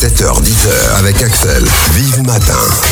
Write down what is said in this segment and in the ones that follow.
7h-10h avec Axel. Vive matin.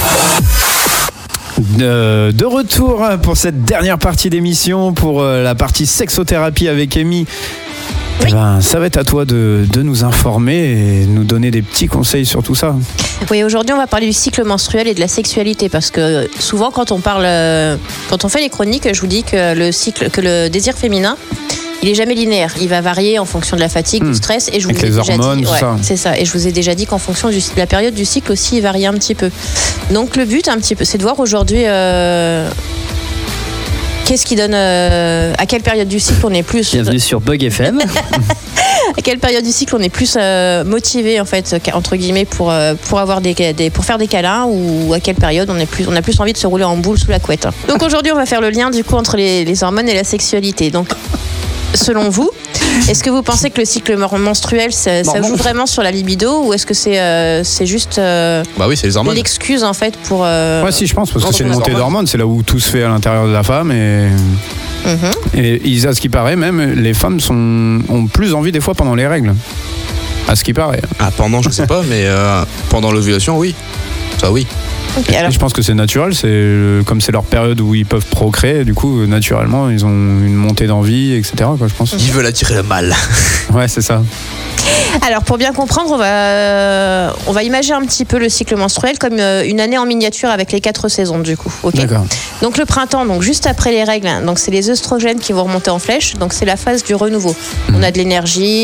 De retour pour cette dernière partie d'émission, pour la partie sexothérapie avec Amy. Oui. Ça va être à toi de nous informer et nous donner des petits conseils sur tout ça. Oui, aujourd'hui on va parler du cycle menstruel et de la sexualité, parce que souvent quand on fait les chroniques, je vous dis que le désir féminin, il est jamais linéaire. Il va varier en fonction de la fatigue, du stress. Et je vous ai déjà hormones, dit, tout ça. C'est ça. Et je vous ai déjà dit qu'en fonction de la période du cycle aussi, il varie un petit peu. Donc le but, un petit peu, c'est de voir aujourd'hui qu'est-ce qui donne, à quelle période du cycle on est plus. Bienvenue sur Bug FM. À quelle période du cycle on est plus motivé, en fait, entre guillemets, pour faire des câlins, ou à quelle période on a plus envie de se rouler en boule sous la couette. Donc aujourd'hui on va faire le lien du coup entre les hormones et la sexualité. Donc selon vous, est-ce que vous pensez que le cycle menstruel ça joue vraiment sur la libido, ou est-ce que c'est juste oui, c'est les hormones. L'excuse en fait pour Ouais, si, je pense, parce que c'est une montée d'hormones, c'est là où tout se fait à l'intérieur de la femme, et à ce qui paraît, même les femmes ont plus envie des fois pendant les règles. À ce qui paraît. Pendant, je sais pas, mais pendant l'ovulation, oui. Ça, oui. Okay, alors... Je pense que c'est naturel, comme c'est leur période où ils peuvent procréer, du coup naturellement ils ont une montée d'envie, etc. quoi, je pense. Ils veulent attirer le mâle. Ouais, c'est ça. Alors pour bien comprendre, on va imaginer un petit peu le cycle menstruel comme une année en miniature avec les 4 saisons du coup. Okay. D'accord. Donc le printemps, donc juste après les règles, donc c'est les œstrogènes qui vont remonter en flèche, donc c'est la phase du renouveau. On a de l'énergie,